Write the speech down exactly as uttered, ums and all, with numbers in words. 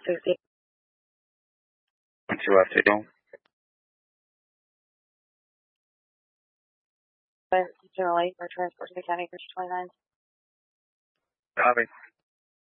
sixty. one two F two. General eight for transport to the county for twenty-nine. Copy.